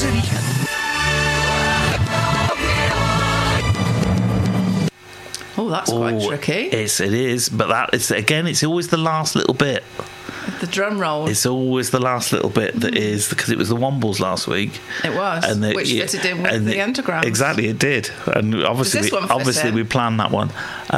Oh, that's quite tricky. It is, but it's always the last little bit. The drum roll. It's always the last little bit that is, because it was the Wombles last week. It was, which fitted in with the Entergrams. Exactly, it did. And obviously we planned that one.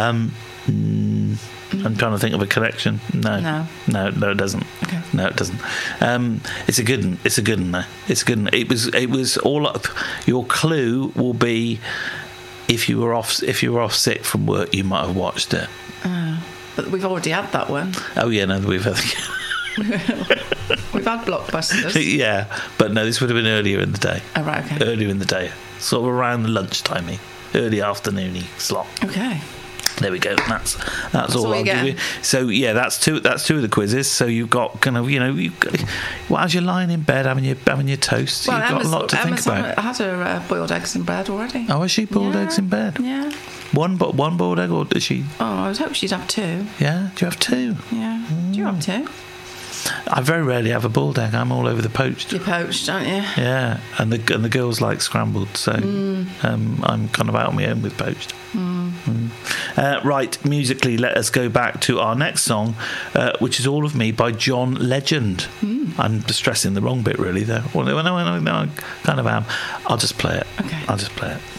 I'm trying to think of a connection. No, it doesn't. Okay. No, it doesn't. It's a good one. It's a good one, though. It's a good one. It was all up. Your clue will be if you were off sick from work, you might have watched it. But we've already had that one. Oh yeah, no, we've had. We've had blockbusters. Yeah, but no, this would have been earlier in the day. Oh right, okay. Earlier in the day, sort of around lunchtime-y, early afternoon-y slot. Okay. There we go. That's all I'll give you. So yeah, that's two of the quizzes. So you've got kind of as you're lying in bed having your toast, you've got a lot to think about. I had her boiled eggs in bed already. Oh, has she boiled eggs in bed? Yeah. One boiled egg, or does she? Oh, I was hoping she'd have two. Yeah. Do you have two? Yeah. Do you have two? I very rarely have a boiled egg. I'm all over the poached. You're poached, aren't you? Yeah, and the girls like scrambled, so I'm kind of out on my own with poached. Right, musically, let us go back to our next song, which is All of Me by John Legend. I'm stressing the wrong bit, really, though. Well, no, I kind of am. I'll just play it. Okay. I'll just play it.